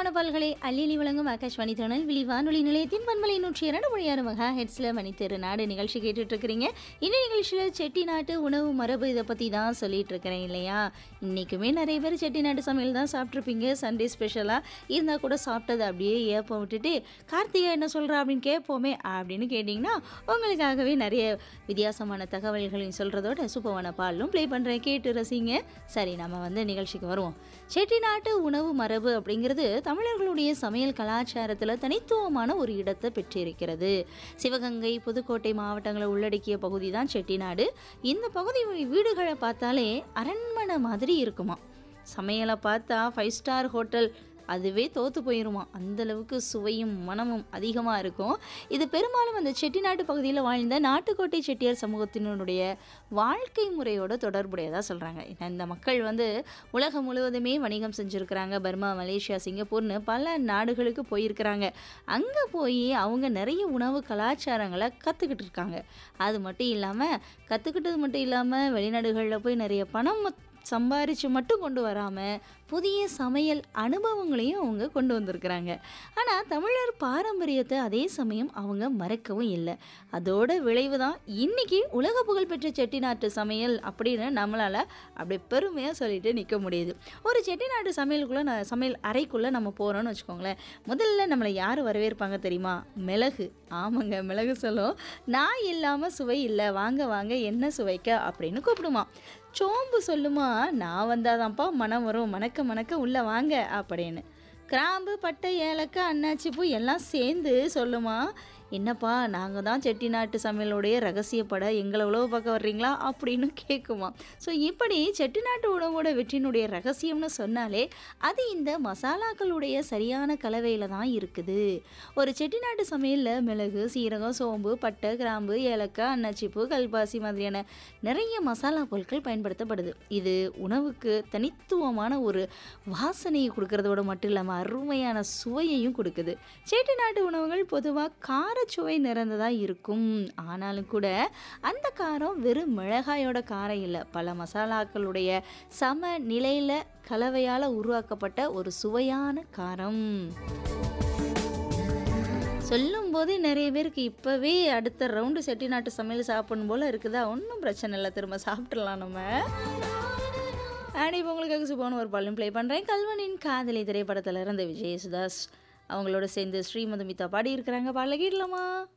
சுவையான பால்களை அள்ளி வழங்கும் ஆகாஷ்வாணி திருநெல்வேலி வானொலி நிலையத்தின் பண்பலை 102.6 மெகா ஹெட்ஸ்ல மணித்தெரு நாடு நிகழ்ச்சி கேட்டுட்டு இருக்கிறீங்க. இந்த நிகழ்ச்சியில் செட்டிநாட்டு உணவு மரபு இதை பற்றி தான் சொல்லிட்டு இருக்கிறேன் இல்லையா. இன்றைக்குமே நிறைய பேர் செட்டிநாட்டு சமையல் தான் சாப்பிட்ருப்பீங்க. சண்டே ஸ்பெஷலாக இருந்தால் கூட சாப்பிட்டது அப்படியே ஏப்பம் விட்டுட்டு கார்த்திகா என்ன சொல்கிறா அப்படின்னு கேட்போமே அப்படின்னு கேட்டிங்கன்னா உங்களுக்காகவே நிறைய வித்தியாசமான தகவல்களையும் சொல்கிறதோட சூப்பரான பாலும் ப்ளே பண்ணுறேன், கேட்டு ரசிங்க. சரி, நம்ம நிகழ்ச்சிக்கு வருவோம். செட்டிநாட்டு உணவு மரபு அப்படிங்கிறது தமிழர்களுடைய சமையல் கலாச்சாரத்தில் தனித்துவமான ஒரு இடத்தை பெற்றிருக்கிறது. சிவகங்கை, புதுக்கோட்டை மாவட்டங்களை உள்ளடக்கிய பகுதி தான் செட்டிநாடு. இந்த பகுதி வீடுகளை பார்த்தாலே அரண்மனை மாதிரி இருக்குமா. சமையலை பார்த்தா 5 ஸ்டார் ஹோட்டல் அதுவே தோற்று போயிடுமா. அந்தளவுக்கு சுவையும் மனமும் அதிகமாக இருக்கும். இது பெரும்பாலும் அந்த செட்டிநாட்டு பகுதியில் வாழ்ந்த நாட்டுக்கோட்டை செட்டியார் சமூகத்தினுடைய வாழ்க்கை முறையோட தொடர்புடையதாக சொல்கிறாங்க. இந்த மக்கள் உலகம் முழுவதுமே வணிகம் செஞ்சுருக்கிறாங்க. பர்மா, மலேசியா, சிங்கப்பூர்னு பல நாடுகளுக்கு போயிருக்கிறாங்க. அங்கே போய் அவங்க நிறைய உணவு கலாச்சாரங்களை கற்றுக்கிட்டு இருக்காங்க. அது மட்டும் இல்லாமல் கற்றுக்கிட்டது மட்டும் இல்லாமல் வெளிநாடுகளில் போய் நிறைய பணம் சம்பாரித்து மட்டும் கொண்டு வராமல் புதிய சமையல் அனுபவங்களையும் அவங்க கொண்டு வந்திருக்கிறாங்க. ஆனால் தமிழர் பாரம்பரியத்தை அதே சமயம் அவங்க மறக்கவும் இல்லை. அதோட விளைவு தான் இன்றைக்கி உலக புகழ்பெற்ற செட்டிநாட்டு சமையல் அப்படின்னு நம்மளால் அப்படி பெருமையாக சொல்லிட்டு நிற்க முடியுது. ஒரு செட்டிநாட்டு சமையல் அறைக்குள்ளே நம்ம போகிறோன்னு வச்சுக்கோங்களேன். முதல்ல நம்மளை யார் வரவேற்பாங்க தெரியுமா? மிளகு. ஆமாங்க, மிளகு சொல்லும். நான் இல்லாமல் சுவை இல்லை, வாங்க வாங்க என்ன சுவைக்க அப்படின்னு கூப்பிடுமா. சோம்பு சொல்லுமா, நான் வந்தாதான்ப்பா மனம் வரும், மணக்க மணக்க உள்ளே வாங்க அப்படின்னு. கிராம்பு, பட்டை, ஏலக்காய், அன்னாச்சி பூ எல்லாம் சேர்ந்து சொல்லுமா, என்னப்பா நாங்கள் தான் செட்டிநாட்டு சமையலுடைய ரகசியப்பட, எங்களை உழவு பார்க்க வர்றீங்களா அப்படின்னு கேட்குமா. ஸோ இப்படி செட்டிநாட்டு உணவோட வெற்றியினுடைய ரகசியம்னு சொன்னாலே அது இந்த மசாலாக்களுடைய சரியான கலவையில் தான் இருக்குது. ஒரு செட்டிநாட்டு சமையலில் மிளகு, சீரகம், சோம்பு, பட்டை, கிராம்பு, ஏலக்காய், அன்னாச்சிப்பூ, கல்பாசி மாதிரியான நிறைய மசாலா பொருட்கள் பயன்படுத்தப்படுது. இது உணவுக்கு தனித்துவமான ஒரு வாசனையை கொடுக்கறதோட மட்டும் இல்லாமல் அருமையான சுவையையும் கொடுக்குது. செட்டிநாட்டு உணவுகள் பொதுவாக சுவை நிறைந்ததாக இருக்கும். ஆனாலும் கூட அந்த காரம் வெறும் மிளகாயோட காரம் இல்லை, பல மசாலாக்களுடைய சம நிலையில் கலவையால் உருவாக்கப்பட்ட ஒரு சுவையான காரம். சொல்லும் போது நிறைய பேருக்கு இப்போவே அடுத்த ரவுண்டு செட்டிநாட்டு சமையல் சாப்பிடணும் போல் இருக்குதா? ஒன்றும் பிரச்சனை இல்லை, திரும்ப சாப்பிட்றலாம் நம்ம. இப்போ உங்களுக்காக சூப்பான ஒரு பாலும் ப்ளே பண்ணுறேன். கல்வனின் காதலி திரைப்படத்தில் இருந்து விஜய் சுதாஸ் அவங்களோட சேர்ந்து ஸ்ரீமதுமிதா பாடி இருக்கிறாங்க. பாடல கேட்கலாமா?